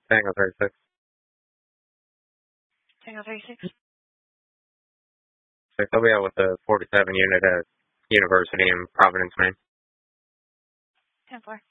Tango 36. Tango 36. 6. I'll be out with the 47 unit at University in Providence, Maine. 10-4.